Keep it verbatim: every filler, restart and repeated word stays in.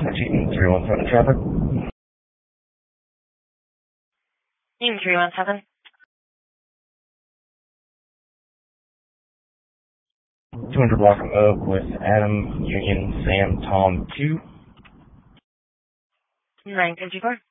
Cheating three one seven traffic. Name three one seven. two hundred block of Oak with Adam, Union, Sam, Tom, two. nine fifty-four.